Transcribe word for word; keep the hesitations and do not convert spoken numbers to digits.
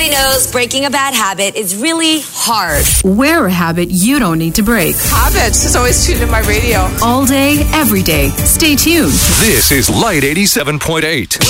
Everybody knows breaking a bad habit is really hard. Wear a habit you don't need to break. Habits is always tuned in my radio. All day, every day. Stay tuned. This is Light eighty-seven point eight.